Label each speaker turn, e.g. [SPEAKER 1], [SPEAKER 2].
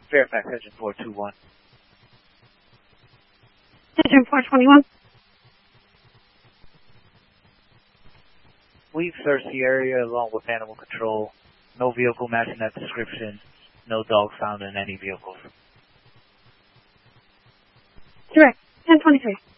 [SPEAKER 1] Fairfax, engine 421.
[SPEAKER 2] Engine 421.
[SPEAKER 1] We've searched the area along with animal control. No vehicle matching that description. No dogs found in any vehicles.
[SPEAKER 2] Direct, 1023.